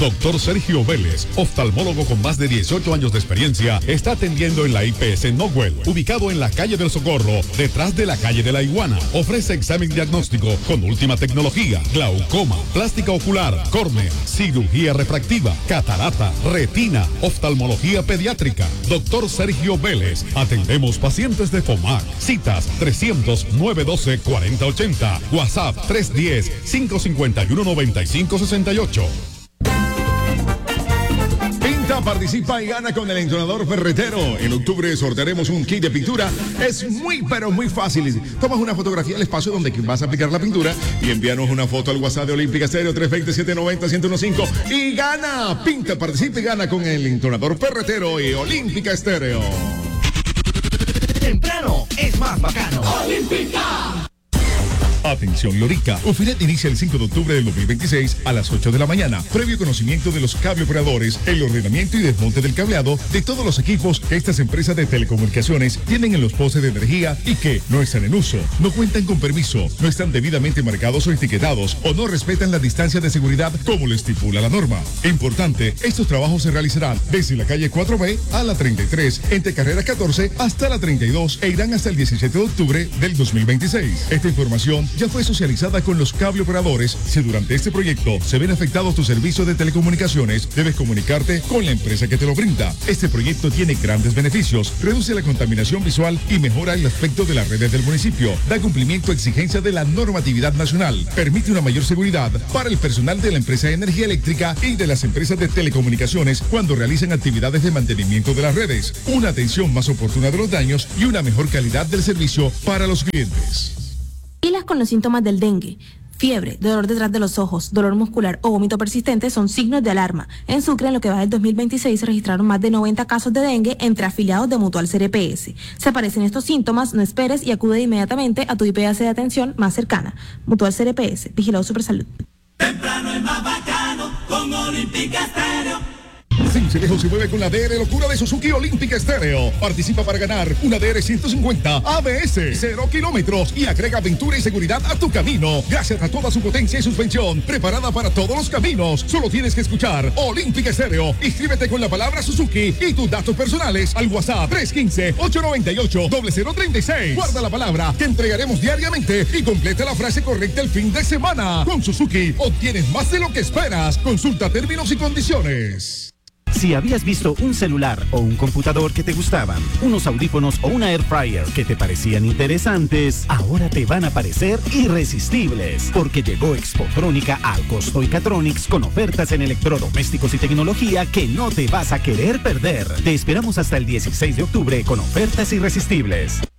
Doctor Sergio Vélez, oftalmólogo con más de 18 años de experiencia, está atendiendo en la IPS Nowell, ubicado en la calle del Socorro, detrás de la calle de la Iguana. Ofrece examen diagnóstico con última tecnología, glaucoma, plástica ocular, córnea, cirugía refractiva, catarata, retina, oftalmología pediátrica. Doctor Sergio Vélez, atendemos pacientes de FOMAC. Citas 300-912-4080, WhatsApp 310-551-9568. Participa y gana con el entonador ferretero. En octubre sortearemos un kit de pintura. Es muy, pero muy fácil. Tomas una fotografía del espacio donde vas a aplicar la pintura y envíanos una foto al WhatsApp de Olímpica Estéreo 320-790-1015 y gana. Pinta, participa y gana con el entonador ferretero y Olímpica Estéreo. Temprano es más bacano. Olímpica. Atención Lorica, UFINET inicia el 5 de octubre del 2026 a las 8 de la mañana. Previo conocimiento de los cableoperadores, el ordenamiento y desmonte del cableado de todos los equipos que estas empresas de telecomunicaciones tienen en los postes de energía y que no están en uso, no cuentan con permiso, no están debidamente marcados o etiquetados o no respetan la distancia de seguridad como lo estipula la norma. Importante, estos trabajos se realizarán desde la calle 4B a la 33, entre carrera 14 hasta la 32 e irán hasta el 17 de octubre del 2026. Esta información ya fue socializada con los cableoperadores. Si durante este proyecto se ven afectados tus servicios de telecomunicaciones, debes comunicarte con la empresa que te lo brinda. Este proyecto tiene grandes beneficios, reduce la contaminación visual y mejora el aspecto de las redes del municipio, da cumplimiento a exigencias de la normatividad nacional, permite una mayor seguridad para el personal de la empresa de energía eléctrica y de las empresas de telecomunicaciones cuando realizan actividades de mantenimiento de las redes, una atención más oportuna de los daños y una mejor calidad del servicio para los clientes. Pilas con los síntomas del dengue. Fiebre, dolor detrás de los ojos, dolor muscular o vómito persistente son signos de alarma. En Sucre, en lo que va del 2026, se registraron más de 90 casos de dengue entre afiliados de Mutual CRPS. Si aparecen estos síntomas, no esperes y acude inmediatamente a tu IPS de atención más cercana. Mutual CRPS, Vigilado Supersalud. Temprano es más bacano con Olímpica Estéreo. Cincelejo se mueve con la DR Locura de Suzuki Olímpica Estéreo. Participa para ganar una DR 150 ABS, 0 kilómetros y agrega aventura y seguridad a tu camino. Gracias a toda su potencia y suspensión, preparada para todos los caminos. Solo tienes que escuchar Olímpica Estéreo. Inscríbete con la palabra Suzuki y tus datos personales al WhatsApp 315-898-0036. Guarda la palabra que entregaremos diariamente y completa la frase correcta el fin de semana. Con Suzuki obtienes más de lo que esperas. Consulta términos y condiciones. Si habías visto un celular o un computador que te gustaban, unos audífonos o una air fryer que te parecían interesantes, ahora te van a parecer irresistibles, porque llegó Expotrónica al Costo y Catronics con ofertas en electrodomésticos y tecnología que no te vas a querer perder. Te esperamos hasta el 16 de octubre con ofertas irresistibles.